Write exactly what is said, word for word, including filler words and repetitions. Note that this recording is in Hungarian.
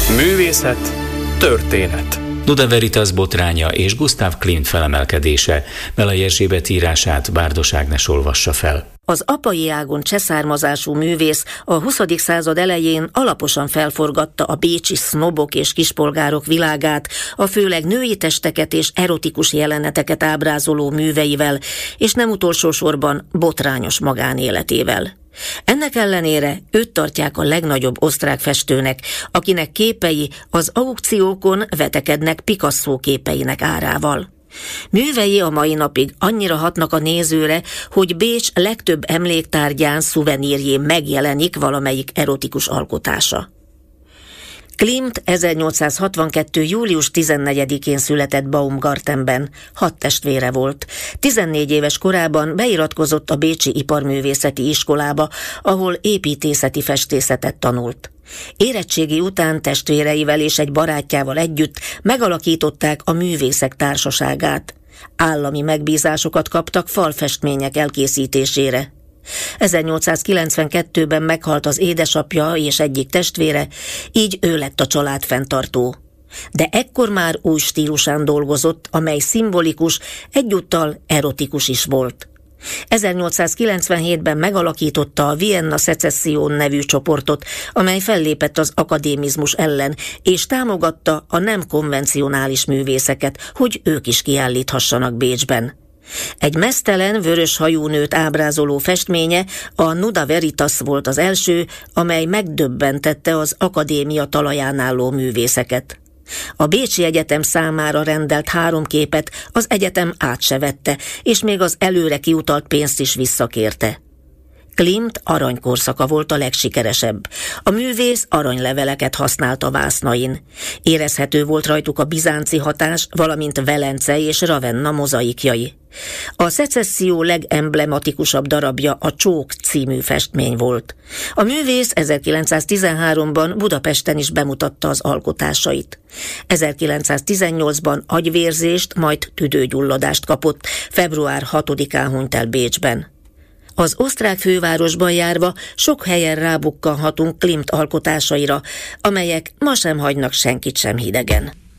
Művészet, történet. Nuda Veritas botránya és Gustav Klimt felemelkedése. Mellai Erzsébet írását Bárdos Ágnes olvassa fel. Az apai ágon cseh származású művész a huszadik század elején alaposan felforgatta a bécsi sznobok és kispolgárok világát, a főleg női testeket és erotikus jeleneteket ábrázoló műveivel, és nem utolsó sorban botrányos magánéletével. Ennek ellenére őt tartják a legnagyobb osztrák festőnek, akinek képei az aukciókon vetekednek Picasso képeinek árával. Művei a mai napig annyira hatnak a nézőre, hogy Bécs legtöbb emléktárgyán, szuvenírjén megjelenik valamelyik erotikus alkotása. Klimt ezernyolcszázhatvankettő. július tizennegyedikén született Baumgartenben, hat testvére volt. tizennégy éves korában beiratkozott a bécsi iparművészeti iskolába, ahol építészeti festészetet tanult. Érettségi után testvéreivel és egy barátjával együtt megalakították a Művészek Társaságát. Állami megbízásokat kaptak falfestmények elkészítésére. ezernyolcszázkilencvenkettőben meghalt az édesapja és egyik testvére, így ő lett a család fenntartó. De ekkor már új stílusán dolgozott, amely szimbolikus, egyúttal erotikus is volt. ezernyolcszázkilencvenhétben megalakította a Vienna Secession nevű csoportot, amely fellépett az akadémizmus ellen, és támogatta a nem konvencionális művészeket, hogy ők is kiállíthassanak Bécsben. Egy meztelen, vörös hajú nőt ábrázoló festménye, a Nuda Veritas volt az első, amely megdöbbentette az akadémia talaján álló művészeket. A Bécsi Egyetem számára rendelt három képet az egyetem át se vette, és még az előre kiutalt pénzt is visszakérte. Klimt aranykorszaka volt a legsikeresebb. A művész aranyleveleket használt a vásznain. Érezhető volt rajtuk a bizánci hatás, valamint Velence és Ravenna mozaikjai. A szecesszió legemblematikusabb darabja a Csók című festmény volt. A művész ezerkilencszáztizenháromban Budapesten is bemutatta az alkotásait. ezerkilencszáztizennyolcban agyvérzést, majd tüdőgyulladást kapott, február hatodikán hunyt el Bécsben. Az osztrák fővárosban járva sok helyen rábukkanhatunk Klimt alkotásaira, amelyek ma sem hagynak senkit sem hidegen.